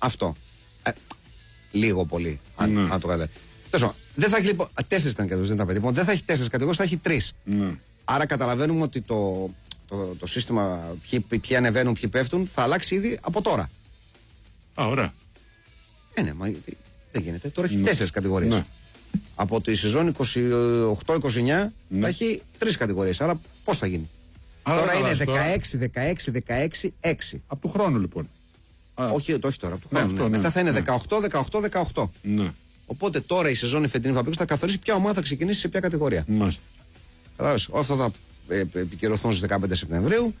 Αυτό. Λίγο πολύ. Αν το καταλάβει. Δεν θα έχει λοιπόν. 4 ήταν κατηγορίες, δεν τα παιδί. Δεν θα έχει 4 κατηγορίες, θα έχει 3. Άρα καταλαβαίνουμε ότι το σύστημα, ποιοι ανεβαίνουν, ποιοι πέφτουν, θα αλλάξει ήδη από τώρα. Ωραία. Ναι, μα δεν γίνεται. Τώρα έχει 4 κατηγορίες. Ναι. Από τη σεζόν 28-29 θα έχει 3 κατηγορίες. Άρα πώς θα γίνει? Τώρα είναι 16-16-16-6. Από του χρόνου λοιπόν. Όχι τώρα, από του χρόνου. Ναι. Μετά θα είναι 18-18-18. Ναι. Οπότε τώρα η σεζόν η φετινή θα καθορίσει ποια ομάδα θα ξεκινήσει σε ποια κατηγορία. Μάλιστα. Κατάλαβες. Αυτά θα επικυρωθούν στις 15 Σεπτεμβρίου.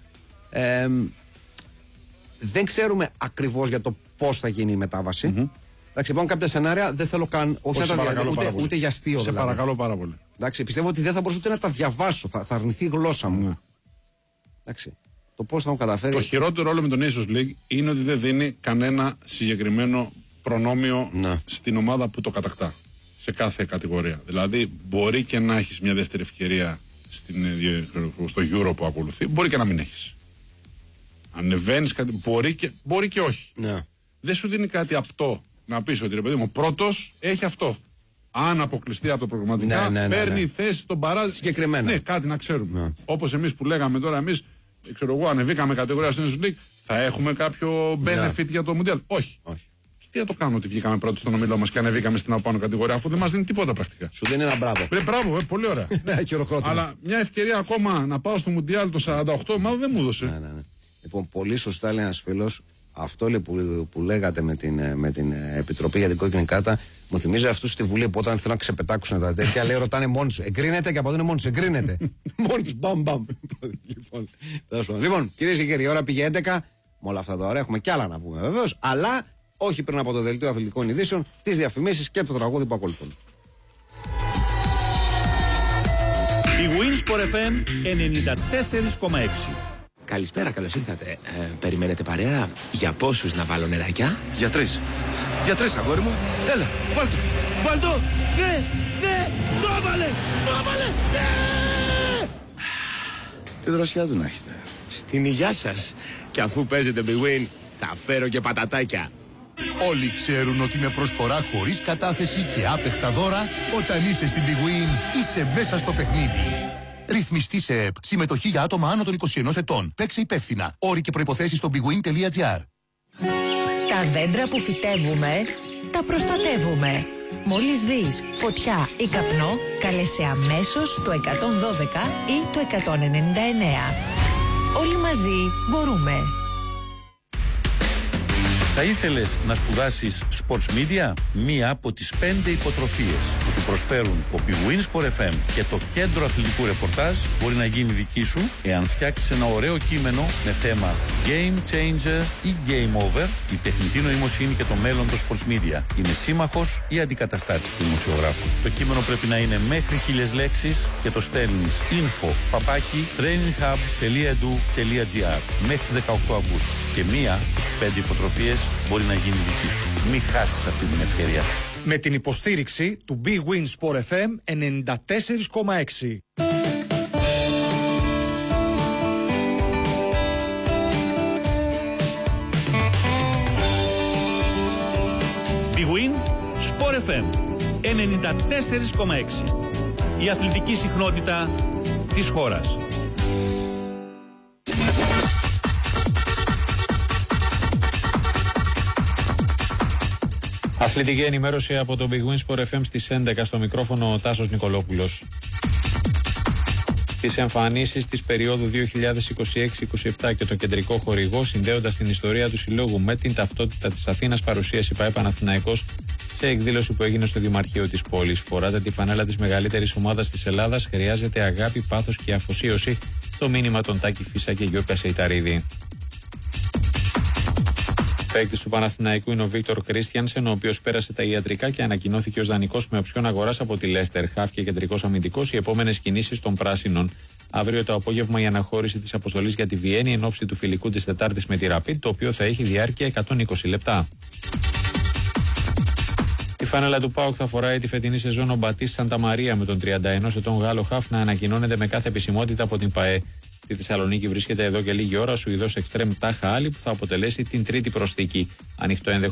Δεν ξέρουμε ακριβώς για το πώς θα γίνει η μετάβαση. Εντάξει, υπάρχουν κάποια σενάρια, δεν θέλω καν. Όχι να τα διαβάσω, ούτε για αστείο. Σε παρακαλώ πάρα πολύ. Εντάξει, πιστεύω ότι δεν θα μπορούσα ούτε να τα διαβάσω. Θα αρνηθεί η γλώσσα μου. Εντάξει. Το πώς θα μου καταφέρει. Το χειρότερο όλο με τον Nations League είναι ότι δεν δίνει κανένα συγκεκριμένο προνόμιο στην ομάδα που το κατακτά. Σε κάθε κατηγορία. Δηλαδή, μπορεί και να έχεις μια δεύτερη ευκαιρία στο Euro που ακολουθεί, μπορεί και να μην έχεις. Ανεβαίνεις κάτι, μπορεί και όχι. Ναι. Δεν σου δίνει κάτι απτό να πεις ότι ρε παιδί μου, πρώτος έχει αυτό. Αν αποκλειστεί από το προγραμματικά, παίρνει θέση στον παράδειγμα. Συγκεκριμένα. Ναι, κάτι να ξέρουμε. Όπως εμείς που λέγαμε τώρα, εμείς, ξέρω εγώ, ανεβήκαμε κατηγορία στην Nations League, θα έχουμε κάποιο benefit για το Mundial. Όχι. Τι θα το κάνουμε ότι βγήκαμε πρώτοι στον ομίλο μας και ανεβήκαμε στην απάνω κατηγορία, αφού δεν μας δίνει τίποτα πρακτικά. Σου δίνει ένα μπράβο. Μπράβο, πολύ ωραία. Αλλά μια ευκαιρία ακόμα να πάω στο Mundial το 48, μάλλον δεν μου έδωσε. Ναι. Λοιπόν, πολύ σωστά λέει ένας φίλος, αυτό λέει, που λέγατε με την Επιτροπή για την Κόκκινη Κάρτα, μου θυμίζει αυτούς στη Βουλή που όταν θέλουν να ξεπετάξουν τα τέτοια, λέει ρωτάνε μόνοι σου. Εγκρίνεται και από εδώ είναι μόνοι σου. Εγκρίνεται. Μόνοι του, μπαμ. Λοιπόν, κυρίες και κύριοι, η ώρα πήγε 11. Με όλα αυτά τώρα έχουμε κι άλλα να πούμε βεβαίως, αλλά όχι πριν από το δελτίο αθλητικών ειδήσεων, τις διαφημίσεις και το τραγούδι που ακολουθούν. Η Winsport FM 94,6. Καλησπέρα, καλώς ήρθατε. Περιμένετε παρέα? Για πόσους να βάλω νεράκια? Για 3. Για 3, αγόρι μου. Έλα, βάλ' το. Ναι, το έβαλε, ναι. Τι δροσιά του να έχετε. Στην υγειά σας. Και αφού παίζετε Big Win, θα φέρω και πατατάκια. Όλοι ξέρουν ότι με προσφορά χωρίς κατάθεση και άπεχτα δώρα, όταν είσαι στην Big Win, είσαι μέσα στο παιχνίδι. Ρυθμιστή σε ΕΠ. Συμμετοχή για άτομα άνω των 21 ετών. Παίξε υπεύθυνα. Όροι και προϋποθέσεις στο bigwin.gr. Τα δέντρα που φυτεύουμε, τα προστατεύουμε. Μόλις δεις φωτιά ή καπνό, καλέσαι αμέσως το 112 ή το 199. Όλοι μαζί μπορούμε. Θα ήθελες να σπουδάσεις Sports Media? Μία από τις 5 υποτροφίες που σου προσφέρουν ο Big Win Sport FM και το Κέντρο Αθλητικού Ρεπορτάζ μπορεί να γίνει δική σου εάν φτιάξεις ένα ωραίο κείμενο με θέμα Game Changer ή Game Over. Η τεχνητή νοημοσύνη και το μέλλον των Sports Media είναι σύμμαχος ή αντικαταστάτης του δημοσιογράφου. Το κείμενο πρέπει να είναι μέχρι 1000 λέξεις και το στέλνεις info@traininghub.edu.gr μέχρι τις 18 Αυγούστου. Και μία από τις 5 υποτροφίες μπορεί να γίνει δική σου. Μην χάσεις αυτή την ευκαιρία. Με την υποστήριξη του Big Win Sport FM 94,6. Big Win Sport FM 94,6. Η αθλητική συχνότητα της χώρας. Αθλητική ενημέρωση από το Big Win Sport FM στις 11, στο μικρόφωνο ο Τάσος Νικολόπουλος. Τις εμφανίσεις της περίοδου 2026-27 και το κεντρικό χορηγό, συνδέοντας την ιστορία του συλλόγου με την ταυτότητα της Αθήνας, παρουσίασε ΠΑΕ Παναθηναϊκός σε εκδήλωση που έγινε στο Δημαρχείο της πόλης. Φοράτε τη φανέλα της μεγαλύτερης ομάδας της Ελλάδας, χρειάζεται αγάπη, πάθος και αφοσίωση. Το μήνυμα των Τάκη Φίσα και Γιώργα Σεϊταρίδη. Παίκτης του Παναθηναϊκού είναι ο Βίκτορ Κρίστιανσεν, ο οποίος πέρασε τα ιατρικά και ανακοινώθηκε ως δανεικός με οψιόν αγοράς από τη Λέστερ. Χαφ και κεντρικός αμυντικός, οι επόμενες κινήσεις των πράσινων. Αύριο το απόγευμα η αναχώρηση της αποστολής για τη Βιέννη εν ώψη του φιλικού της Τετάρτης με τη Ραπίτ, το οποίο θα έχει διάρκεια 120 λεπτά. Τη φάνελα του ΠΑΟΚ θα φοράει τη φετινή σεζόν ο Μπατίς Σανταμαρία, με τον 31 ετών Γάλλο χαφ να ανακοινώνεται με κάθε επισημότητα από την ΠΑΕ. Στη Θεσσαλονίκη βρίσκεται εδώ και λίγη ώρα ο Σουηδός εξτρέμ Τάχα Άλλη, που θα αποτελέσει την τρίτη προσθήκη. Ανοιχτό